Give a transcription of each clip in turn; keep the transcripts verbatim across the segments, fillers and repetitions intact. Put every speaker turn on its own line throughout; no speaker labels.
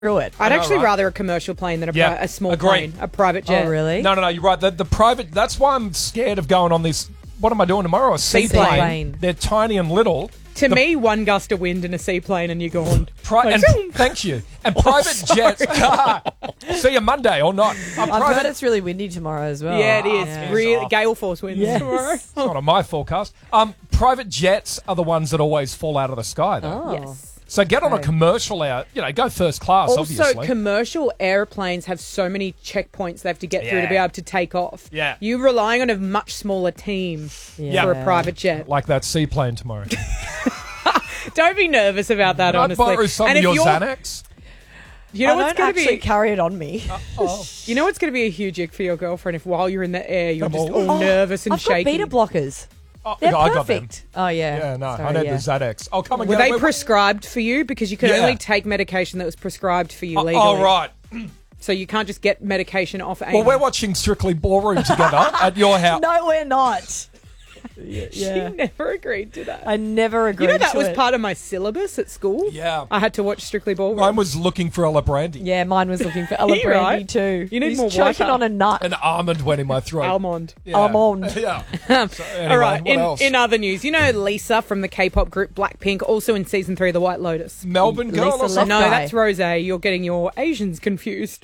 through it.
I'd
know,
actually
right?
rather a commercial plane than a,
Yeah,
pri- a small
agree.
plane, a private jet.
Oh, really?
No, no, no, you're right. The, the private, that's why I'm scared of going on this. What am I doing tomorrow? A seaplane.
Seaplane.
They're tiny and little.
To
The-
me, one gust of wind in a seaplane and you're gone.
Pri- and,
Zoom.
thank you. And private jets. See you Monday or not. A
I've
private,
heard it's really windy tomorrow as well.
Yeah, it is.
Yeah.
Really,
off.
gale force winds
Yes.
tomorrow.
It's not on my forecast. Um, private jets are the ones that always fall out of the sky, though.
Oh.
Yes.
So get on a
Okay.
commercial out. You know, go first class.
Also,
obviously.
commercial airplanes have so many checkpoints they have to get through to be
Yeah.
able to take off.
Yeah.
You're relying on a much smaller team
Yeah.
for a private jet.
like that seaplane tomorrow.
Don't be nervous about that,
I'd
honestly.
borrow some
and
of
if
your
you're,
Xanax.
you know
I
what's
don't
going to
actually
be,
carry it on me.
Oh.
you know what's going to be a huge ick for your girlfriend if while you're in the air you're
Come
just
on.
all nervous and
I've
shaky.
got beta blockers.
Oh,
They're
I got them.
perfect. Oh, yeah.
Yeah, no,
Sorry,
I need
yeah.
the Xanax. I'll come and
Were
get
they
it.
prescribed for you? Because you can
Yeah.
only take medication that was prescribed for you
Oh,
legally.
oh, right.
So you can't just get medication off AIM.
Well, we're watching Strictly Ballroom together at your house.
No, we're not.
She
Yeah.
never agreed to that.
I never agreed
You know that
to
was
it.
part of my syllabus at school?
Yeah.
I had to watch Strictly Ballroom.
Mine was looking for Ella Brandy.
Yeah, mine was looking for Ella
You
Brandy
right.
too.
You need
He's
more
choking
water.
on a nut.
An almond went in my throat.
Almond.
Yeah.
Almond.
Yeah. So, anyway,
All right,
what
in,
else?
in other news, you know Lisa from the K-pop group Blackpink, also in season three of The White Lotus.
Melbourne girl
Lisa
or
Left
something?
No,
Guy.
that's Rose. You're getting your Asians confused.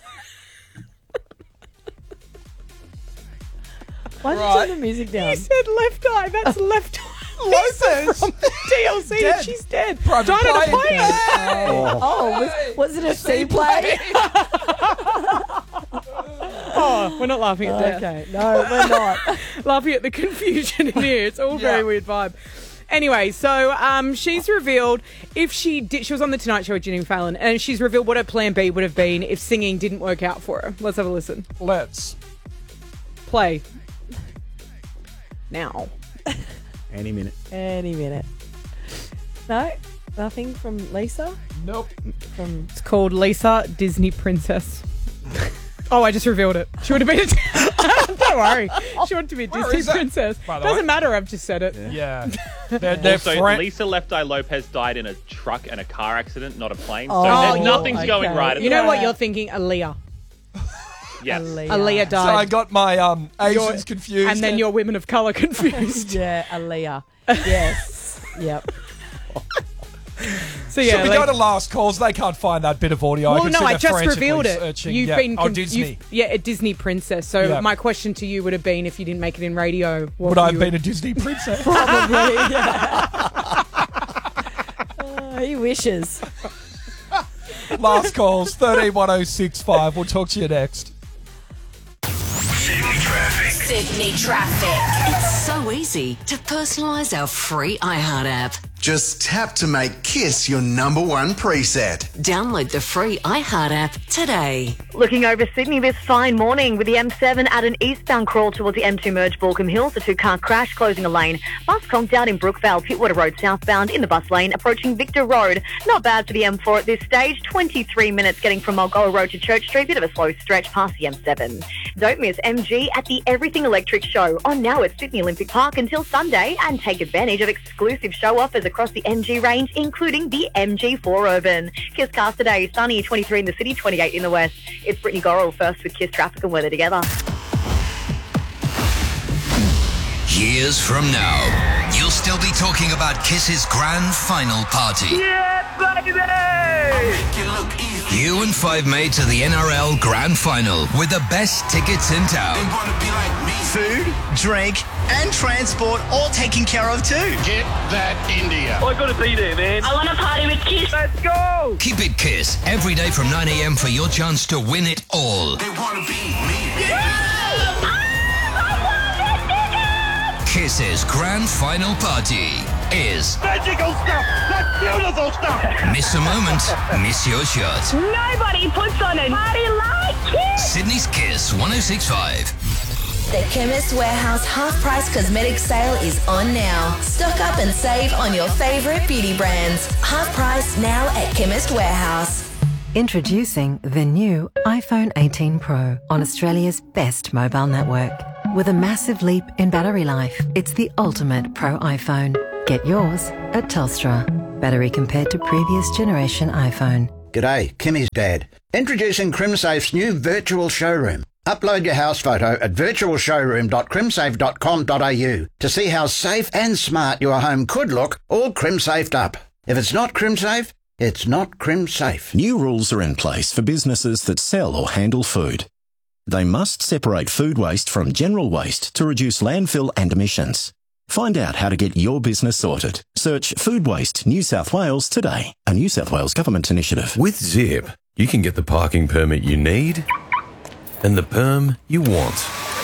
Why did
Right.
you turn the music down?
You said left eye. That's left eye.
Lopez.
From the D L C.
Dead.
She's dead.
Private
Died on a
plane.
plane.
Oh, was, was it a seaplane?
Oh, we're not laughing at death.
Okay, no, we're not.
Laughing at the confusion in here. It's all very
Yeah.
weird vibe. Anyway, so um, she's revealed if she did, she was on the Tonight Show with Jimmy Fallon, and she's revealed what her plan B would have been if singing didn't work out for her. Let's have a listen.
Let's.
Play. Now.
Any minute.
Any minute. No, nothing from Lisa.
Nope.
From
It's called Lisa Disney Princess. Oh, I just revealed it. She would have been a... Don't worry. She wanted to be a
Where
Disney
is that,
princess.
by the
Doesn't
way?
matter, I've just said it.
Yeah. They're, they're
Also,
fran-
Lisa Left Eye Lopez died in a truck and a car accident, not a plane. So
Oh,
there's
yeah.
nothing's going
Okay.
right. At
You
the
know what
Yeah.
you're thinking? Aaliyah.
Yes.
Aaliyah.
Aaliyah
So I
died.
got my um, Asians
Your-
confused.
and then your women of colour confused.
Yeah, Aaliyah. Yes. Yep.
So yeah,
Should we
like-
go to last calls? They can't find that bit of audio. I
well,
can
no,
see
I
they're
just
frantically
revealed it.
Searching.
You've
yeah.
been
oh,
con-
Disney.
you've- yeah, a Disney princess. So
Yeah.
my question to you would have been, if you didn't make it in radio, what
Would I have
you
been a Disney princess?
Probably. Yeah. Oh, he wishes.
Last calls, thirteen one oh six five. We'll talk to you next.
Sydney traffic.
Sydney traffic. It's so easy to personalise our free iHeart app.
Just tap to make KISS your number one preset.
Download the free iHeart app today.
Looking over Sydney this fine morning with the M seven at an eastbound crawl towards the M two merge Balcombe Hills. A two-car crash closing a lane. Bus conked out in Brookvale, Pittwater Road southbound in the bus lane approaching Victor Road. Not bad for the M four at this stage. twenty-three minutes getting from Mulgoa Road to Church Street. Bit of a slow stretch past the M seven. Don't miss M G at the Everything Electric Show on now at Sydney Olympic Park until Sunday, and take advantage of exclusive show offers across the M G range, including the M G four Urban. Kiss Cast today, sunny, twenty-three in the city, twenty-eight in the west. It's Brittany Gorrell first with Kiss Traffic and Weather together.
Years from now, you'll still be talking about Kiss's grand final party.
Yeah, baby!
You and five mates at the N R L Grand Final with the best tickets in town.
Food, drink, and transport all taken care of too.
Get that India.
I gotta be there, man.
I want to party with Kiss.
Let's go!
Keep it Kiss every day from nine a.m. for your chance to win it all.
They wanna be me.
Kiss's grand final party is
Magical stuff! That's beautiful stuff!
miss a moment, miss your shot.
Nobody puts on a party like Kiss.
Sydney's Kiss one oh six point five.
The Chemist Warehouse half-price cosmetic sale is on now. Stock up and save on your favourite beauty brands. Half price now at Chemist Warehouse.
Introducing the new iPhone eighteen Pro on Australia's best mobile network. With a massive leap in battery life, it's the ultimate Pro iPhone. Get yours at Telstra. Battery compared to previous generation iPhone.
G'day, Kimmy's dad. Introducing CrimSafe's new virtual showroom. Upload your house photo at virtual showroom dot crimsafe dot com dot a u to see how safe and smart your home could look, all CrimSafed up. If it's not CrimSafe, it's not CrimSafe.
New rules are in place for businesses that sell or handle food. They must separate food waste from general waste to reduce landfill and emissions. Find out how to get your business sorted. Search Food Waste New South Wales today, a New South Wales government initiative.
With Zip, you can get the parking permit you need and the perm you want.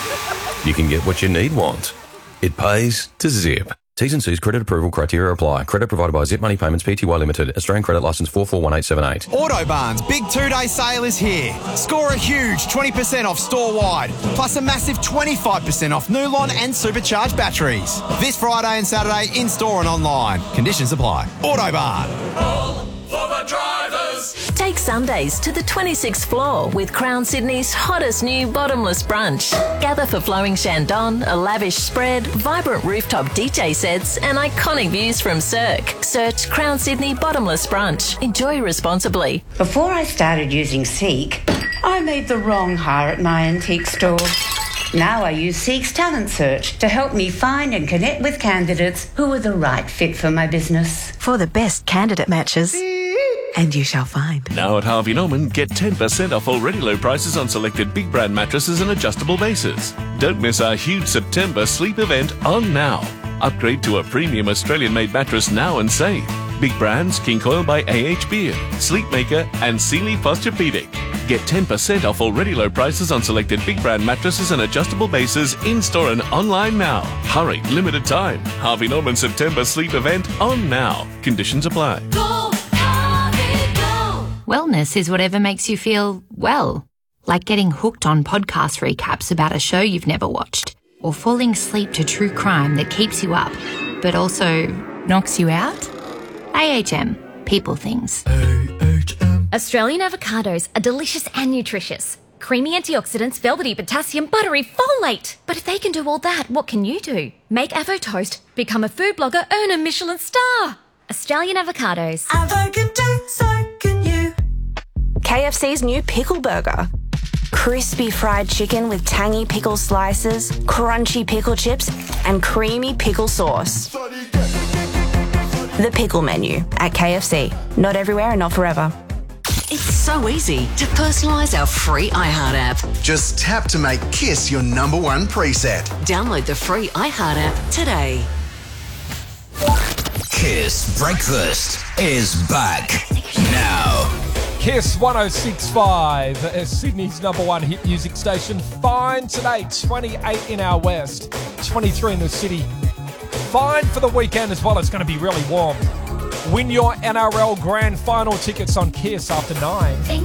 You can get what you need want. It pays to Zip. T's and C's credit approval criteria apply. Credit provided by Zip Money Payments Pty Limited. Australian credit licence four four one eight seven eight.
Autobarn's big two-day sale is here. Score a huge twenty percent off store-wide, plus a massive twenty-five percent off Nulon and supercharged batteries. This Friday and Saturday in-store and online. Conditions apply. Autobarn.
All for the drivers.
Take Sundays to the twenty-sixth floor with Crown Sydney's hottest new bottomless brunch. Gather for flowing Shandon, a lavish spread, vibrant rooftop D J sets and iconic views from Cirque. Search Crown Sydney Bottomless Brunch. Enjoy responsibly.
Before I started using Seek, I made the wrong hire at my antique store. Now I use Seek's Talent Search to help me find and connect with candidates who are the right fit for my business.
For the best candidate matches. And you shall find.
Now at Harvey Norman, get ten percent off already low prices on selected big brand mattresses and adjustable bases. Don't miss our huge September sleep event on now. Upgrade to a premium Australian-made mattress now and save. Big brands, King Coil by A H Beard, Sleepmaker and Sealy Posturepedic. Get ten percent off already low prices on selected big brand mattresses and adjustable bases in-store and online now. Hurry, limited time. Harvey Norman September sleep event on now. Conditions apply.
Go, Harvey, go. Wellness is whatever makes you feel well. Like getting hooked on podcast recaps about a show you've never watched. Or falling asleep to true crime that keeps you up, but also knocks you out. A H M. People things.
Australian avocados are delicious and nutritious. Creamy antioxidants, velvety potassium, buttery folate. But if they can do all that, what can you do? Make Avo Toast, become a food blogger, earn a Michelin star. Australian avocados.
Avo can do, so can you. K F C's new pickle burger. Crispy fried chicken with tangy pickle slices, crunchy pickle chips, and creamy pickle sauce. The pickle menu at K F C. Not everywhere and not forever.
It's so easy to personalise our free iHeart app.
Just tap to make Kiss your number one preset.
Download the free iHeart app today.
Kiss Breakfast is back now.
Kiss one oh six point five, uh, Sydney's number one hit music station. Fine today, twenty-eight in our west, twenty-three in the city. Fine for the weekend as well, it's going to be really warm. Win your N R L Grand Final tickets on Kiss after nine.